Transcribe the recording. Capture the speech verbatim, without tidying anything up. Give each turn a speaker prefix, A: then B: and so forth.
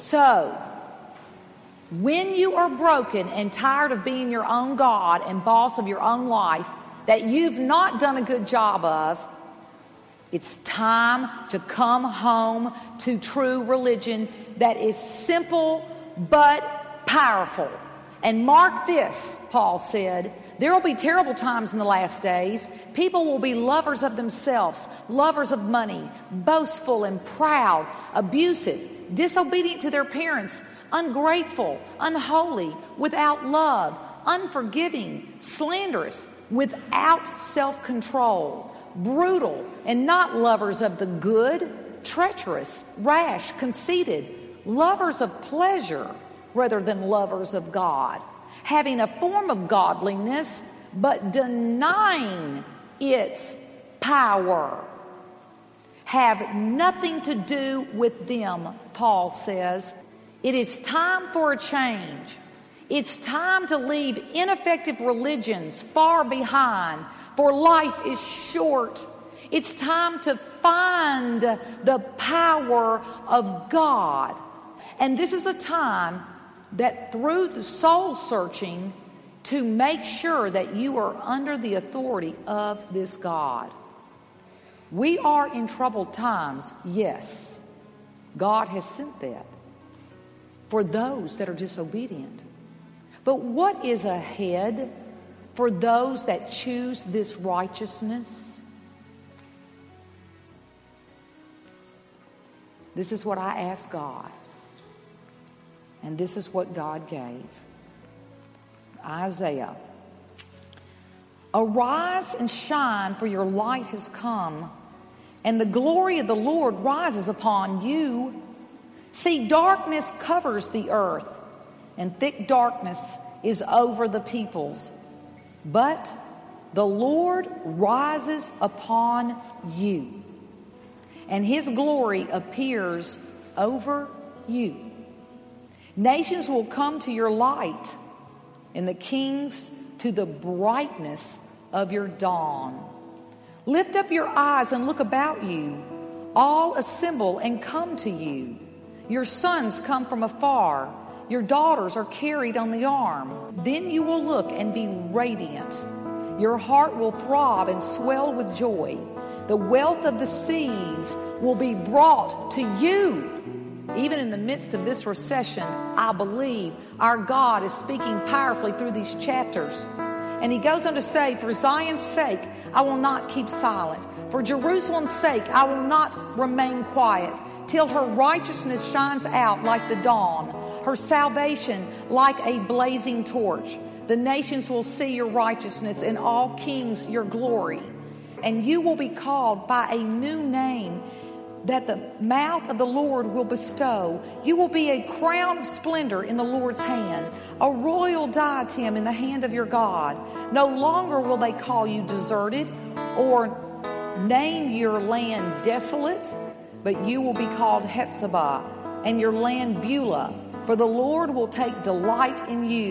A: So, when you are broken and tired of being your own God and boss of your own life that you've not done a good job of, it's time to come home to true religion that is simple but powerful. And mark this, Paul said, there will be terrible times in the last days. People will be lovers of themselves, lovers of money, boastful and proud, abusive, disobedient to their parents, ungrateful, unholy, without love, unforgiving, slanderous, without self-control, brutal, and not lovers of the good, treacherous, rash, conceited, lovers of pleasure rather than lovers of God, having a form of godliness but denying its power. Have nothing to do with them, Paul says. It is time for a change. It's time to leave ineffective religions far behind, for life is short. It's time to find the power of God. And this is a time that through the soul searching to make sure that you are under the authority of this God. We are in troubled times, yes. God has sent that for those that are disobedient. But what is ahead for those that choose this righteousness? This is what I asked God. And this is what God gave. Isaiah. Arise and shine, for your light has come, and the glory of the Lord rises upon you. See, darkness covers the earth, and thick darkness is over the peoples. But the Lord rises upon you, and his glory appears over you. Nations will come to your light, and the kings to the brightness of your dawn. Lift up your eyes and look about you. All assemble and come to you. Your sons come from afar. Your daughters are carried on the arm. Then you will look and be radiant. Your heart will throb and swell with joy. The wealth of the seas will be brought to you. Even in the midst of this recession, I believe our God is speaking powerfully through these chapters. And he goes on to say, for Zion's sake, I will not keep silent. For Jerusalem's sake, I will not remain quiet, till her righteousness shines out like the dawn, her salvation like a blazing torch. The nations will see your righteousness, and all kings your glory. And you will be called by a new name that the mouth of the Lord will bestow. You will be a crown of splendor in the Lord's hand, a royal diadem in the hand of your God. No longer will they call you deserted or name your land desolate, but you will be called Hephzibah and your land Beulah, for the Lord will take delight in you.